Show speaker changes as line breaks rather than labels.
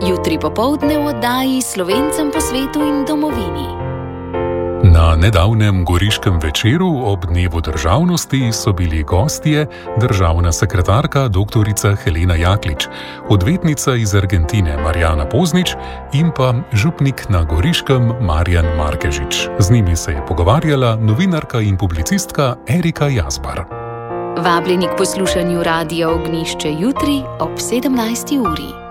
Jutri popoldne v oddaji Slovencem po svetu in domovini.
Na nedavnem goriškem večeru ob dnevu državnosti so bili gostje državna sekretarka dr. Helena Jaklič, odvetnica iz Argentine Marjana Poznič in pa župnik na Goriškem Marjan Markežič. Z njimi se je pogovarjala novinarka in publicistka Erika Jazbar.
Vabljeni k poslušanju Radia Ognjišče jutri ob 17. uri.